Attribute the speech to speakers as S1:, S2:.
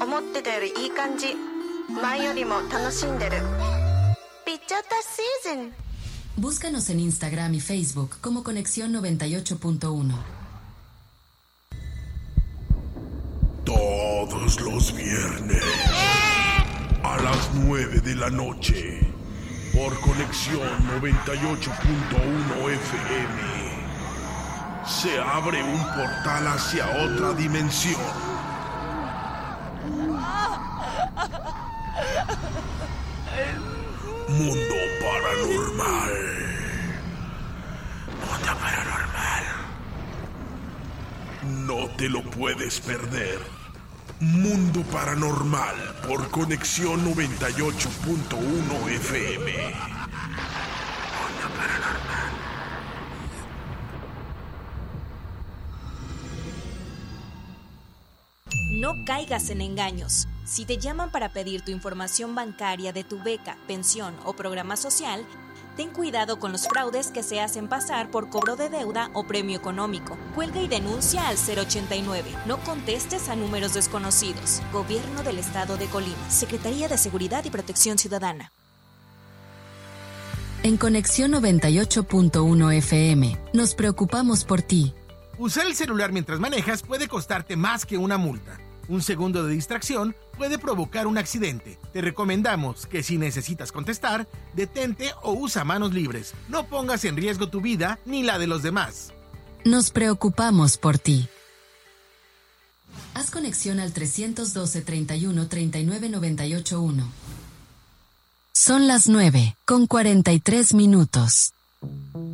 S1: 思ってたよりいい感じ。前よりも楽しんでる。Pichata Season.
S2: Búscanos en Instagram y Facebook como Conexión 98.1.
S3: Todos los viernes a las 9 de la noche por Conexión 98.1 FM se abre un portal hacia otra dimensión. Mundo paranormal. Mundo paranormal. No te lo puedes perder. Mundo Paranormal por Conexión 98.1 FM. Mundo Paranormal.
S4: No caigas en engaños. Si te llaman para pedir tu información bancaria de tu beca, pensión o programa social, ten cuidado con los fraudes que se hacen pasar por cobro de deuda o premio económico. Cuelga y denuncia al 089. No contestes a números desconocidos. Gobierno del Estado de Colima. Secretaría de Seguridad y Protección Ciudadana.
S2: En Conexión 98.1 FM, nos preocupamos por ti.
S5: Usar el celular mientras manejas puede costarte más que una multa. Un segundo de distracción puede provocar un accidente. Te recomendamos que si necesitas contestar, detente o usa manos libres. No pongas en riesgo tu vida ni la de los demás.
S2: Nos preocupamos por ti. Haz conexión al 312 31 39 981. Son las 9:43.